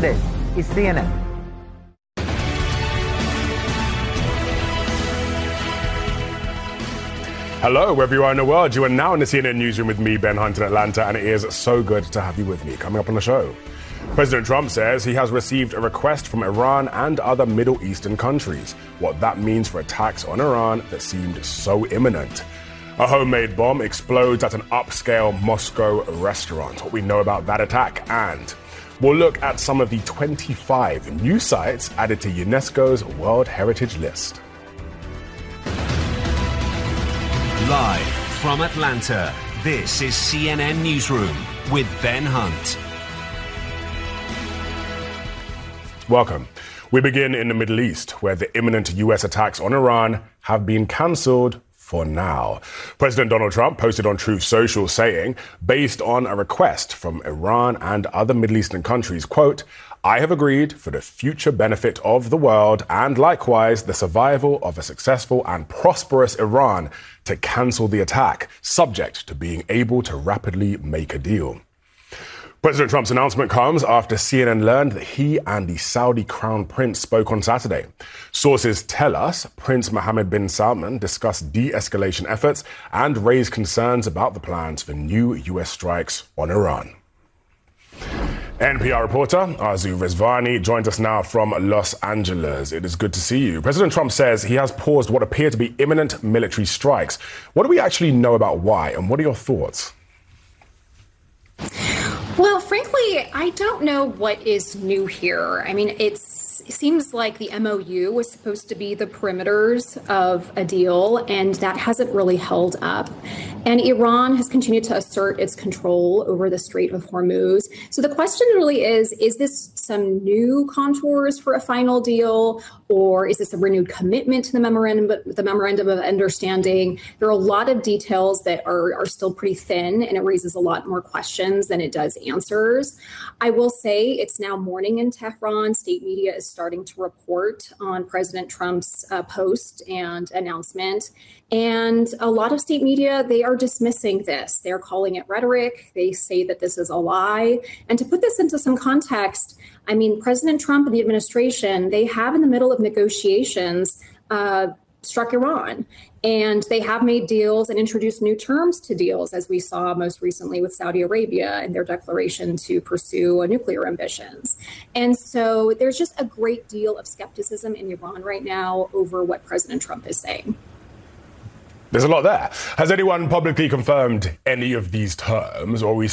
This is CNN. Hello, wherever you are in the world. You are now in the CNN newsroom with me, Ben Hunt, in Atlanta, and it is so good to have you with me. Coming up on the show, President Trump says he has received a request from Iran and other Middle Eastern countries. What that means for attacks on Iran that seemed so imminent. A homemade bomb explodes at an upscale Moscow restaurant. What we know about that attack, and we'll look at some of the 25 new sites added to UNESCO's World Heritage List. Live from Atlanta, this is CNN Newsroom with Ben Hunt. Welcome. We begin in the Middle East, where the imminent U.S. attacks on Iran have been cancelled for now. President Donald Trump posted on Truth Social saying, based on a request from Iran and other Middle Eastern countries, quote, I have agreed for the future benefit of the world and likewise the survival of a successful and prosperous Iran to cancel the attack, subject to being able to rapidly make a deal. President Trump's announcement comes after CNN learned that he and the Saudi Crown Prince spoke on Saturday. Sources tell us Prince Mohammed bin Salman discussed de-escalation efforts and raised concerns about the plans for new U.S. strikes on Iran. NPR reporter Arzu Rizvani joins us now from Los Angeles. It is good to see you. President Trump says he has paused what appear to be imminent military strikes. What do we actually know about why, and what are your thoughts? Well, frankly, I don't know what is new here. I mean, it seems like the MOU was supposed to be the perimeters of a deal, and that hasn't really held up. And Iran has continued to assert its control over the Strait of Hormuz. So the question really is this some new contours for a final deal, or is this a renewed commitment to the memorandum of understanding? There are a lot of details that are still pretty thin, and it raises a lot more questions than it does answers. I will say it's now morning in Tehran. State media is starting to report on President Trump's post and announcement. And a lot of state media, they are dismissing this. They're calling it rhetoric. They say that this is a lie. And to put this into some context, I mean, President Trump and the administration, they have in the middle of negotiations struck Iran. And they have made deals and introduced new terms to deals, as we saw most recently with Saudi Arabia and their declaration to pursue nuclear ambitions. And so there's just a great deal of skepticism in Iran right now over what President Trump is saying. There's a lot there. Has anyone publicly confirmed any of these terms, or are we